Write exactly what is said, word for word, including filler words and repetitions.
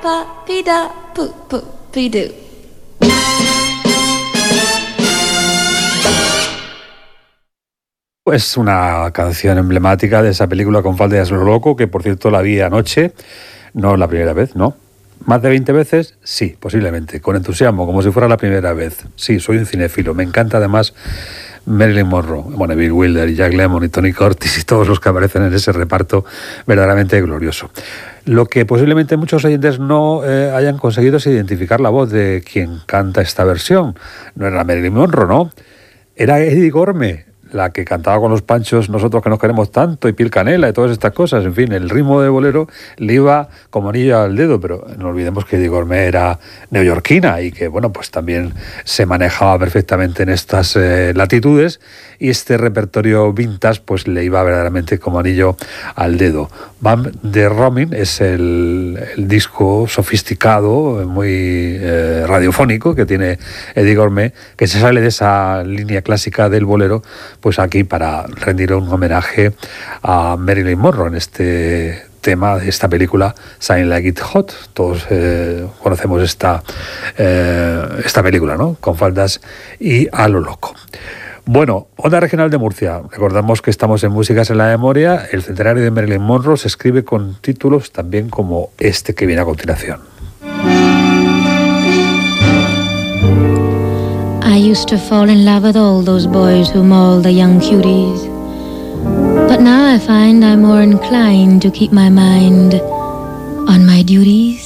pa pi da pu pu pi do. Es una canción emblemática de esa película Con falda de lo loco, que por cierto la vi anoche, no la primera vez, ¿no? ¿Más de veinte veces? Sí, posiblemente, con entusiasmo, como si fuera la primera vez. Sí, soy un cinéfilo, me encanta además Marilyn Monroe, bueno, Bill Wilder, y Jack Lemmon y Tony Curtis y todos los que aparecen en ese reparto verdaderamente glorioso. Lo que posiblemente muchos oyentes no eh, hayan conseguido es identificar la voz de quien canta esta versión. No era Marilyn Monroe, ¿no? Era Eddie Gorme, la que cantaba con los Panchos Nosotros que nos queremos tanto, y Piel Canela y todas estas cosas. En fin, el ritmo de bolero le iba como anillo al dedo, pero no olvidemos que Eddie Gorme era neoyorquina y que, bueno, pues también se manejaba perfectamente en estas eh, latitudes, y este repertorio vintage pues le iba verdaderamente como anillo al dedo. Bam de Roaming es el, el disco sofisticado, muy eh, radiofónico que tiene Eddie Gorme, que se sale de esa línea clásica del bolero, pues aquí para rendir un homenaje a Marilyn Monroe en este tema de esta película Shine Like It's Hot. Todos eh, conocemos esta, eh, esta película, ¿no? Con faldas y a lo loco. Bueno, Onda Regional de Murcia. Recordamos que estamos en Músicas en la Memoria. El centenario de Marilyn Monroe se escribe con títulos también como este que viene a continuación. I used to fall in love with all those boys who mauled the young cuties. But now I find I'm more inclined to keep my mind on my duties.